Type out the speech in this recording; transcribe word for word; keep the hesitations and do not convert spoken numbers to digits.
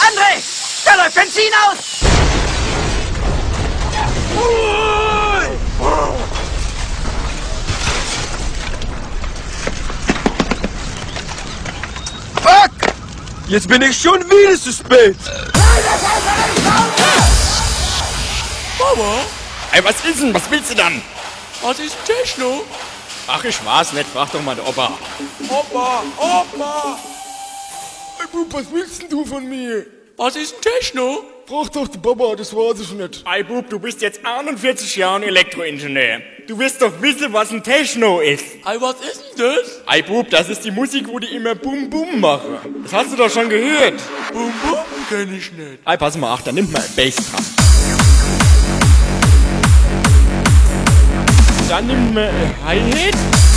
André! Da läuft Benzin aus! Fuck! Jetzt bin ich schon wieder zu spät! Mama, Ey, was ist denn? Was willst du dann? was ist Techno? Ach, ich weiß nicht. Frag doch mal den Opa. Opa, Opa! Ey, Bub, was willst denn du von mir? Was ist Techno? Frag doch den Papa, das weiß ich nicht. Ey, Bub, du bist jetzt einundvierzig Jahre Elektroingenieur. Du wirst doch wissen, was ein Techno ist. Ey, was ist denn das? Ey, Bub, das ist die Musik, wo die immer Bum Bum machen. Das hast du doch schon gehört. Bum Bum kenn ich nicht. Ey, pass mal, ach, da nimmt mal ein Bass dran. Dann nimmt man ein Hi-Hat.